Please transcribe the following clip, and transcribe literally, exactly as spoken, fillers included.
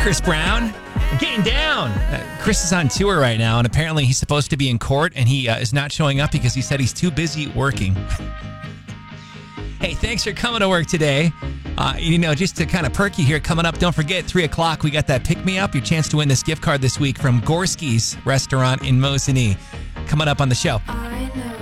Chris Brown. Getting down. Uh, Chris is on tour right now, and apparently he's supposed to be in court, and he uh, is not showing up because he said he's too busy working. Hey, thanks for coming to work today. Uh, you know, just to kind of perk you here, coming up, don't forget, three o'clock, we got that pick-me-up, your chance to win this gift card this week from Gorski's Restaurant in Mosinee. Coming up on the show.